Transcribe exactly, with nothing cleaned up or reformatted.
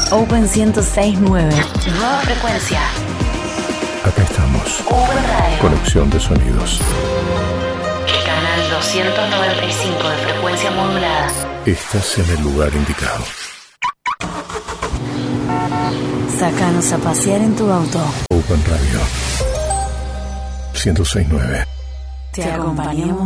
Open ciento seis punto nueve. Nueva frecuencia. Acá estamos. Open Radio. Conexión de sonidos. Canal doscientos noventa y cinco de frecuencia modulada. Estás en el lugar indicado. Sácanos a pasear en tu auto. Open Radio ciento seis punto nueve. Te acompañamos